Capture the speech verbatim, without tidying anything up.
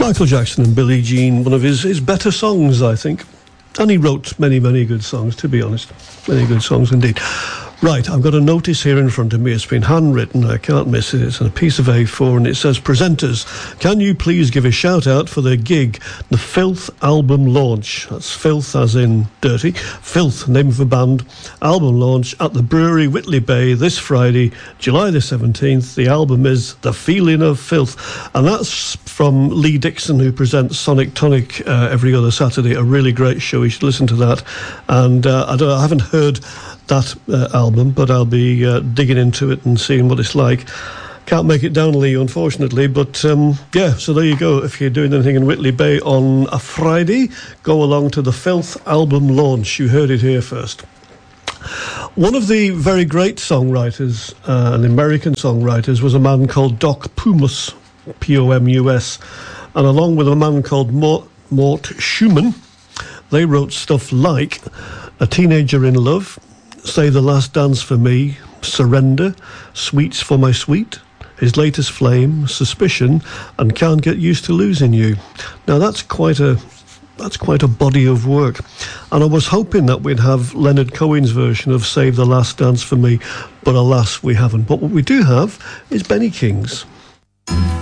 Michael Jackson and Billie Jean, one of his, his better songs, I think. And he wrote many, many good songs, to be honest. Many good songs indeed. Right, I've got a notice here in front of me. It's been handwritten. I can't miss it. It's on a piece of A four, and it says, presenters, can you please give a shout-out for their gig, the Filth album launch? That's Filth as in dirty. Filth, name of a band. Album launch at the Brewery Whitley Bay this Friday, July the seventeenth. The album is The Feeling of Filth. And that's from Lee Dixon, who presents Sonic Tonic uh, every other Saturday. A really great show. You should listen to that. And uh, I, don't, I haven't heard that uh, album, but I'll be uh, digging into it and seeing what it's like. Can't make it down, Lee, unfortunately, but um, yeah, so there you go. If you're doing anything in Whitley Bay on a Friday, go along to the Filth album launch. You heard it here first. One of the very great songwriters, uh, and American songwriters, was a man called Doc Pomus, P O M U S, and along with a man called Mort, Mort Schumann, they wrote stuff like A Teenager in Love, Say the Last Dance for Me, Surrender, Sweets for My Sweet, his latest flame, Suspicion, and Can't Get Used to Losing You. Now that's quite a that's quite a body of work, and I was hoping that we'd have Leonard Cohen's version of Save the Last Dance for Me, but alas we haven't. But what we do have is Benny King's.